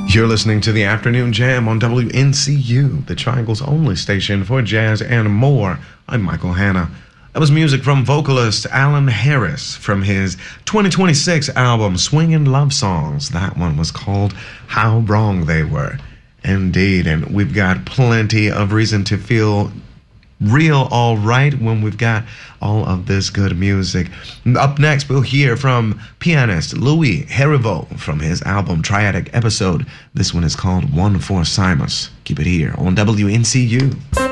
You're listening to the Afternoon Jam on WNCU, the Triangle's only station for jazz and more. I'm Michael Hanna. That was music from vocalist Alan Harris from his 2026 album, Swingin' Love Songs. That one was called How Wrong They Were. Indeed, and we've got plenty of reason to feel real all right when we've got all of this good music. Up next, we'll hear from pianist Louis Heriveau from his album Triadic Episode. This one is called One for Simus. Keep it here on WNCU.